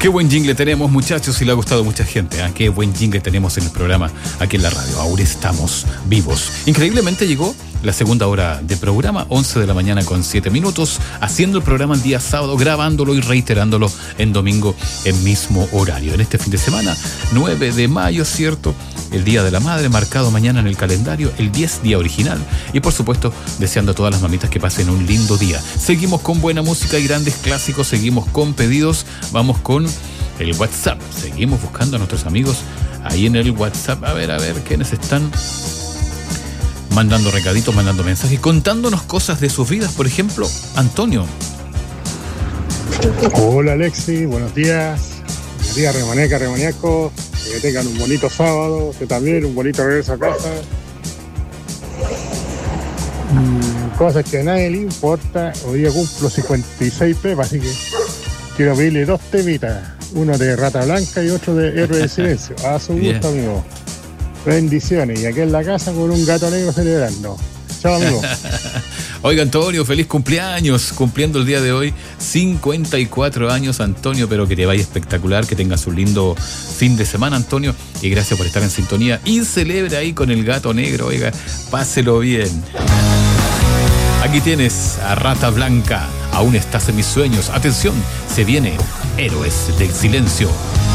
Qué buen jingle tenemos, muchachos, y le ha gustado a mucha gente. Qué buen jingle tenemos en el programa aquí en la radio. Ahora estamos vivos. Increíblemente llegó la segunda hora de programa, 11 de la mañana con 7 minutos, haciendo el programa el día sábado, grabándolo y reiterándolo en domingo en mismo horario. En este fin de semana, 9 de mayo, ¿cierto? El Día de la Madre, marcado mañana en el calendario, el 10 día original. Y por supuesto, deseando a todas las mamitas que pasen un lindo día. Seguimos con buena música y grandes clásicos, seguimos con pedidos. Vamos con el WhatsApp. Seguimos buscando a nuestros amigos ahí en el WhatsApp. A ver, quiénes están mandando recaditos, mandando mensajes, contándonos cosas de sus vidas. Por ejemplo, Antonio. Hola Alexi, buenos días. Buenos días, Remaneca, Remaniaco. Que tengan un bonito sábado, que también un bonito regreso a casa. Cosas que a nadie le importa. Hoy día cumplo 56 pepas, así que quiero pedirle 2 temitas. Uno de Rata Blanca y otro de Héroe del Silencio. A su gusto, amigo. Bendiciones. Y aquí en la casa con un gato negro celebrando. Chao, amigo. Oiga, Antonio, feliz cumpleaños, cumpliendo el día de hoy 54 años, Antonio, pero que te vaya espectacular, que tengas un lindo fin de semana, Antonio, y gracias por estar en sintonía y celebre ahí con el gato negro, oiga, páselo bien. Aquí tienes a Rata Blanca, aún estás en mis sueños, atención, se viene Héroes del Silencio.